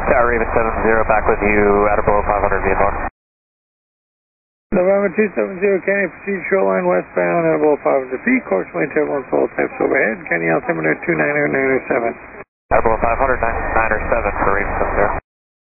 Raven 70 back with you at or below 500 VFR. November 270, Kenny, proceed shoreline westbound at about 500 feet, course wind turbulence all types overhead, Kenny altimeter 29097. At below 500, 9 or 7 for Raven 70.